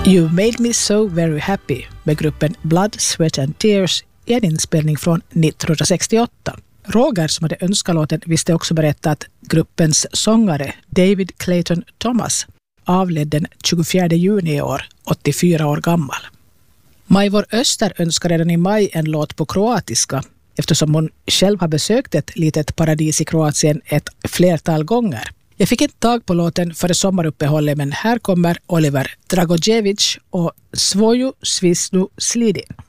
You Made Me So Very Happy med gruppen Blood, Sweat and Tears i en inspelning från 1968. Roger, som hade önskat låten, visste också berätta att gruppens sångare David Clayton Thomas avled den 24 juni i år, 84 år gammal. Majvor Öster önskade redan i maj en låt på kroatiska eftersom hon själv har besökt ett litet paradis i Kroatien ett flertal gånger. Jag fick inte tag på låten före sommaruppehållet, men här kommer Oliver Dragojevic och Svoju Svisnu Slidin.